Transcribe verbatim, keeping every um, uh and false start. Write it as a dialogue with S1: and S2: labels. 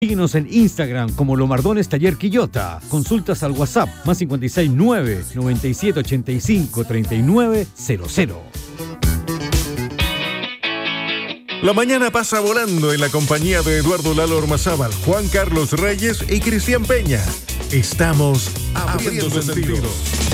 S1: Síguenos en Instagram como Lomardones Taller Quillota. Consultas al WhatsApp más cinco seis nueve, noventa y siete ochenta y cinco, treinta y nueve cero cero.
S2: La mañana pasa volando en la compañía de Eduardo Lalo Ormazábal, Juan Carlos Reyes y Cristian Peña. Estamos abriendo, abriendo sentidos.